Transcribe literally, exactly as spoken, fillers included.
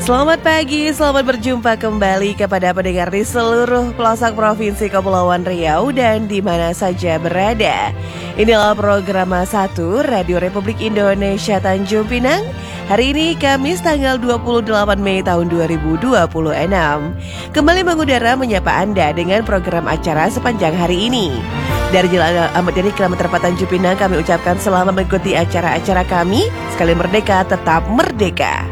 Selamat pagi, selamat berjumpa kembali kepada pendengar di seluruh pelosok Provinsi Kepulauan Riau dan di mana saja berada. Inilah program satu Radio Republik Indonesia Tanjung Pinang. Hari ini Kamis tanggal dua puluh delapan Mei tahun dua ribu dua puluh enam. Kembali mengudara menyapa Anda dengan program acara sepanjang hari ini. Dari Jalan Ahmad Yani Keramat Terpatan Tanjung Pinang kami ucapkan selamat mengikuti acara-acara kami. Sekali merdeka, tetap merdeka.